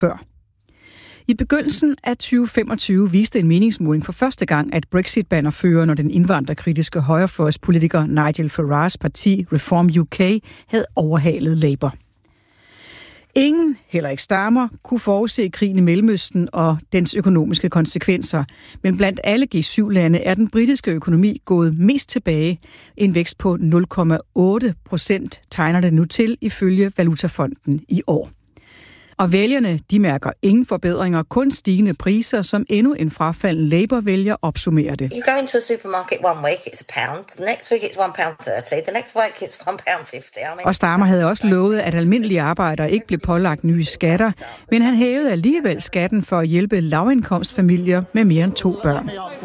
bør. I begyndelsen af 2025 viste en meningsmåling for første gang, at Brexit-bannerføreren og den indvandrerkritiske højrefløjspolitiker Nigel Farages parti Reform UK havde overhalet Labour. Ingen, heller ikke Starmer, kunne forudse krigen i Mellemøsten og dens økonomiske konsekvenser. Men blandt alle G7-lande er den britiske økonomi gået mest tilbage. En vækst på 0,8% tegner det nu til ifølge Valutafonden i år. Og vælgerne, de mærker ingen forbedringer, kun stigende priser, som endnu en frafalden Labour-vælger opsummerer det. You go into a supermarket one week, it's £1. The next week it's £1.30. The next week it's £1.50. Og Starmer havde også lovet, at almindelige arbejdere ikke blev pålagt nye skatter, men han hævede alligevel skatten for at hjælpe lavindkomstfamilier med mere end 2 børn.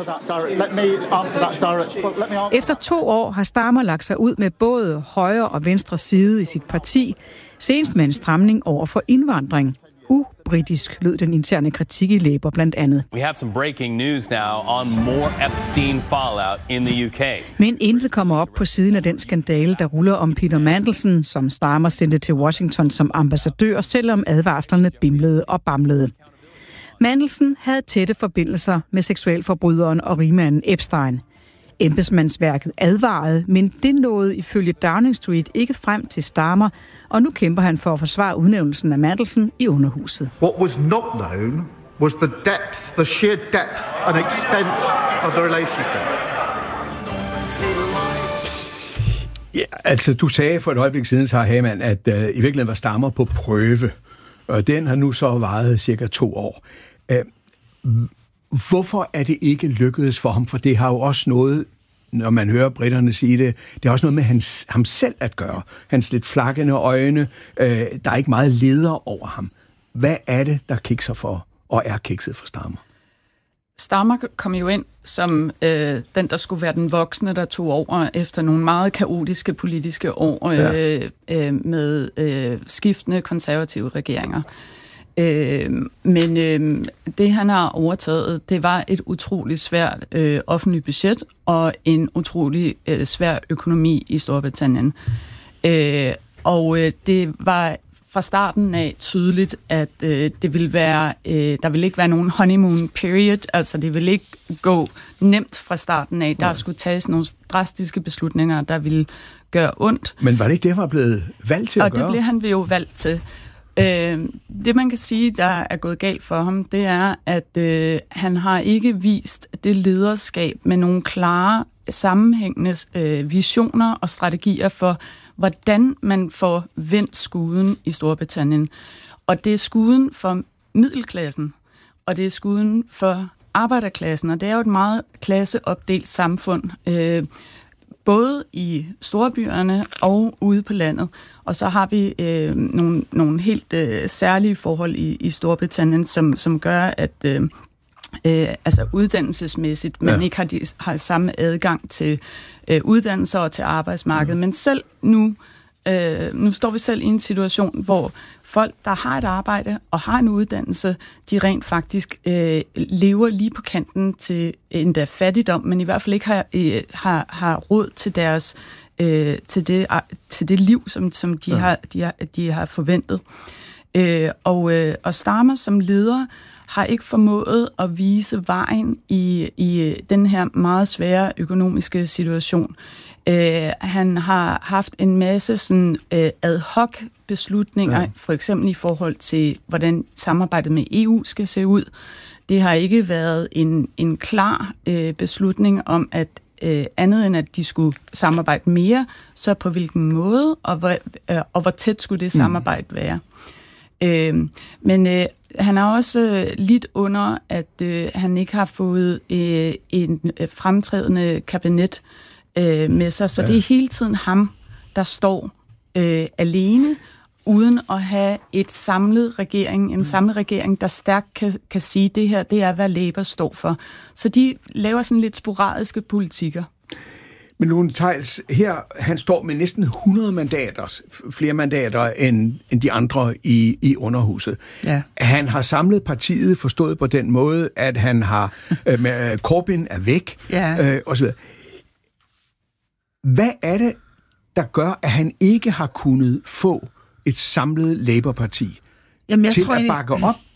Efter 2 år har Starmer lagt sig ud med både højre og venstre side i sit parti, senest med en stramning over for indvandring. Britisk lød den interne kritik i Labour blandt andet. We have some breaking news now on more Epstein fallout in the UK. Men intet kommer op på siden af den skandale, der ruller om Peter Mandelson, som Starmer sendte til Washington som ambassadør, selvom advarslerne bimlede og bamlede. Mandelson havde tætte forbindelser med seksualforbryderen og rigmanden Epstein. Embedsmandsværket advarede, men det nåede ifølge Downing Street ikke frem til Starmer, og nu kæmper han for at forsvare udnævnelsen af Mandelson i underhuset. What was not known was the sheer depth and extent of the relationship. Ja, altså du sagde for et øjeblik siden, Sarah Hamann, at i virkeligheden var Starmer på prøve, og den har nu så varet cirka 2 år. Hvorfor er det ikke lykkedes for ham? For det har jo også noget, når man hører britterne sige det, det har også noget med ham selv at gøre. Hans lidt flakkende øjne, der er ikke meget leder over ham. Hvad er det, der kikser for, og er kikset for Starmer? Starmer kom jo ind som den, der skulle være den voksne, der tog over efter nogle meget kaotiske politiske år med skiftende konservative regeringer. Men det, han har overtaget, det var et utroligt svært offentligt budget og en utrolig svær økonomi i Storbritannien. Og det var fra starten af tydeligt, at det ville være, der ville ikke være nogen honeymoon period, altså det ville ikke gå nemt fra starten af. Der skulle tages nogle drastiske beslutninger, der ville gøre ondt. Men var det ikke det, han var blevet valgt til at gøre? Og det blev han jo valgt til. Det, man kan sige, der er gået galt for ham, det er, at han har ikke vist det lederskab med nogle klare, sammenhængende visioner og strategier for, hvordan man får vendt skuden i Storbritannien. Og det er skuden for middelklassen, og det er skuden for arbejderklassen, og det er jo et meget klasseopdelt samfund, både i storbyerne og ude på landet. Og så har vi nogle helt særlige forhold i Storbritannien, som gør, at altså uddannelsesmæssigt, man ikke har samme adgang til uddannelser og til arbejdsmarkedet. Men selv nu står vi selv i en situation, hvor folk, der har et arbejde og har en uddannelse, de rent faktisk lever lige på kanten til endda fattigdom, men i hvert fald ikke har råd til deres til det liv, som de har forventet. Og Starmer som leder har ikke formået at vise vejen i den her meget svære økonomiske situation. Han har haft en masse sådan, ad hoc beslutninger, for eksempel i forhold til, hvordan samarbejdet med EU skal se ud. Det har ikke været en klar beslutning om, at andet end at de skulle samarbejde mere, så på hvilken måde, og hvor tæt skulle det samarbejde være. Men han har også lidt under, at han ikke har fået en fremtrædende kabinet med sig, så det er hele tiden ham, der står alene, uden at have en samlet regering, der stærkt kan sige, det her, det er, hvad Labour står for. Så de laver sådan lidt sporadiske politikker. Men Lone Theils, her han står med næsten 100 mandater, flere mandater end de andre i underhuset. Ja. Han har samlet partiet, forstået på den måde, at han har Corbyn er væk, og så videre. Hvad er det, der gør, at han ikke har kunnet få et samlet Labour-parti til at bakke op